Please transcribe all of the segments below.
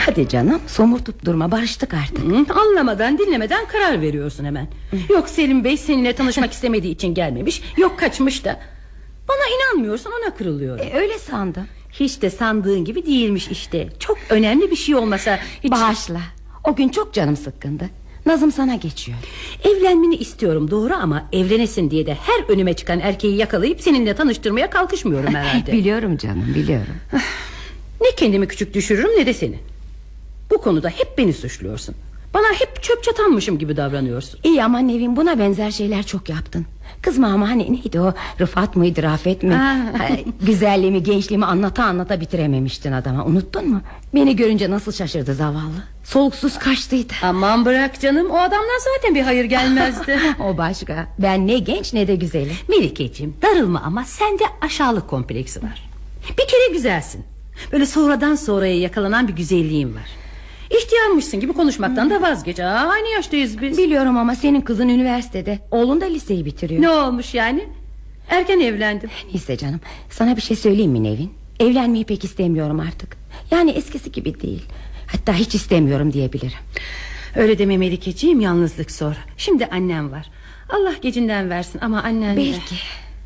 Hadi canım, somurtup durma, barıştık artık. Anlamadan dinlemeden karar veriyorsun hemen. Yok Selim Bey seninle tanışmak istemediği için gelmemiş, yok kaçmış da. Bana inanmıyorsan ona kırılıyorum. Öyle sandım. Hiç de sandığın gibi değilmiş işte. Çok önemli bir şey olmasa hiç... Bağışla, o gün çok canım sıkkındı. Nazım sana geçiyor. Evlenmeni istiyorum doğru, ama evlenesin diye de her önüme çıkan erkeği yakalayıp seninle tanıştırmaya kalkışmıyorum herhalde. Biliyorum canım, biliyorum. Ne kendimi küçük düşürürüm ne de seni. Bu konuda hep beni suçluyorsun. Bana hep çöp çatanmışım gibi davranıyorsun. İyi ama Nevin, buna benzer şeyler çok yaptın. Kızma ama, hani neydi o, Rıfat mıydı, Rafet mi? Güzelliğimi, gençliğimi anlata bitirememiştin adama, unuttun mu? Beni görünce nasıl şaşırdı zavallı. Soluksuz kaçtıydı. Aman bırak canım, o adamdan zaten bir hayır gelmezdi. O başka, ben ne genç ne de güzelim. Melikeciğim darılma, ama sende aşağılık kompleksi var. Bir kere güzelsin. Böyle sonradan sonraya yakalanan bir güzelliğin var. İhtiyarmışsın gibi konuşmaktan da vazgeç. Aynı yaştayız biz. Biliyorum ama senin kızın üniversitede, oğlun da liseyi bitiriyor. Ne olmuş yani? Erken evlendim. Neyse canım, sana bir şey söyleyeyim mi Nevin? Evlenmeyi pek istemiyorum artık. Yani eskisi gibi değil. Hatta hiç istemiyorum diyebilirim. Öyle deme Melikeciğim, yalnızlık zor. Şimdi annem var. Allah gecinden versin ama annen... Belki.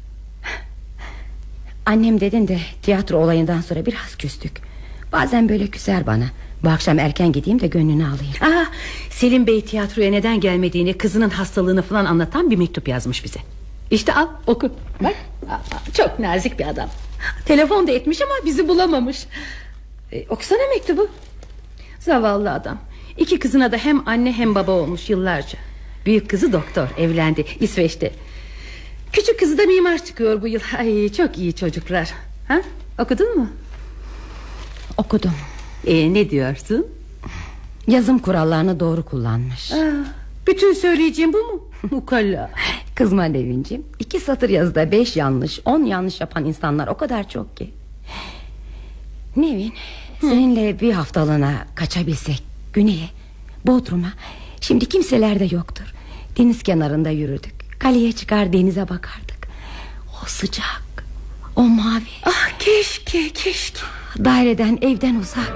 Annem dedin de tiyatro olayından sonra biraz küstük. Bazen böyle küser bana. Bu akşam erken gideyim de gönlünü alayım. Selim Bey tiyatroya neden gelmediğini, kızının hastalığını falan anlatan bir mektup yazmış bize. İşte al oku. Bak, çok nazik bir adam. Telefon da etmiş ama bizi bulamamış. Okusana mektubu. Zavallı adam. 2 kızına da hem anne hem baba olmuş yıllarca. Büyük kızı doktor, evlendi İsveç'te. Küçük kızı da mimar çıkıyor bu yıl. Ay çok iyi çocuklar. Okudun mu? Okudum. Ne diyorsun? Yazım kurallarını doğru kullanmış. Bütün söyleyeceğim bu mu? Mukalla. Kızma Nevinciğim, 2 satır yazıda 5 yanlış 10 yanlış yapan insanlar o kadar çok ki. Nevin, seninle bir haftalığına kaçabilsek Güney'e, Bodrum'a. Şimdi kimseler de yoktur. Deniz kenarında yürüdük, kaleye çıkar denize bakardık. O sıcak, o mavi. Keşke. Daireden, evden uzak.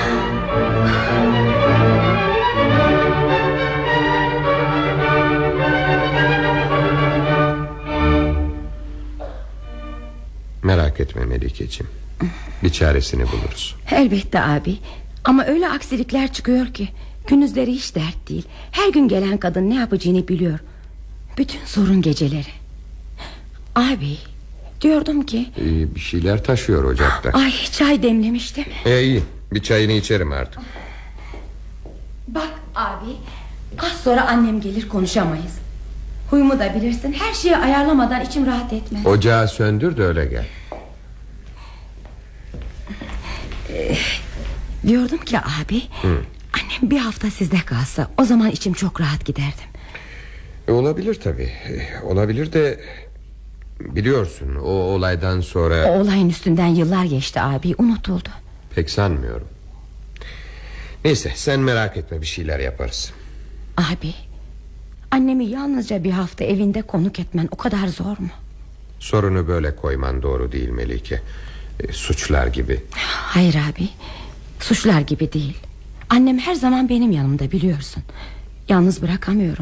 Merak etme Melikeciğim, bir çaresini buluruz. Elbette abi. Ama öyle aksilikler çıkıyor ki gündüzleri hiç dert değil. Her gün gelen kadın ne yapacağını biliyor. Bütün sorun geceleri. Abi, diyordum ki... Bir şeyler taşıyor ocakta. Ay, çay demlemiştim. İyi, bir çayını içerim artık. Bak abi, az sonra annem gelir, konuşamayız. Huyumu da bilirsin, her şeyi ayarlamadan içim rahat etmez. Ocağı söndür de öyle gel. Diyordum ki abi, annem bir hafta sizde kalsa, o zaman içim çok rahat giderdim. Olabilir tabii. Olabilir de... Biliyorsun o olaydan sonra... O olayın üstünden yıllar geçti abi, unutuldu. Pek sanmıyorum. Neyse, sen merak etme, bir şeyler yaparız. Abi, annemi yalnızca bir hafta evinde konuk etmen o kadar zor mu? Sorunu böyle koyman doğru değil Melike. Suçlar gibi. Hayır abi, suçlar gibi değil. Annem her zaman benim yanımda, biliyorsun. Yalnız bırakamıyorum.